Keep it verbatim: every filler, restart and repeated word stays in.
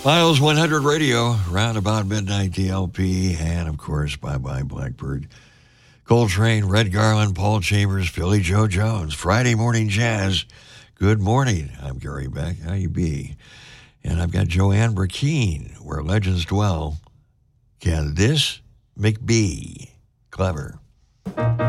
Miles one hundred Radio, round about midnight D L P, and of course, Bye Bye Blackbird. Coltrane, Red Garland, Paul Chambers, Philly Joe Jones, Friday Morning Jazz. Good morning. I'm Gary Beck. How you be? And I've got Joanne Burkeen, Where Legends Dwell. Can this McBee? Clever.